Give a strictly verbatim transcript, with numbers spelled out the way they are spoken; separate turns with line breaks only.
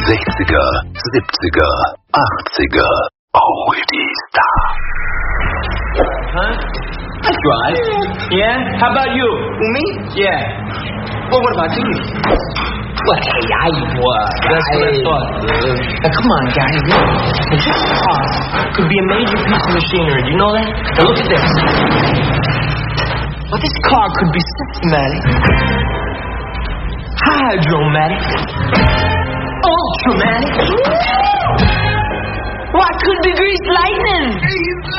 sechziger, siebziger, achtziger. Oldies-Star.
Huh? I drive. Yeah? How about you?
Me?
Yeah.
Well, what about you?
Well, hey, I was. That's what I thought. Now, come on, guys. This car could be a major piece of machinery. Do you know that? Now, look at this. Well, this car could be systematic, hydromatic, ultramatic.
What could be greased lightning?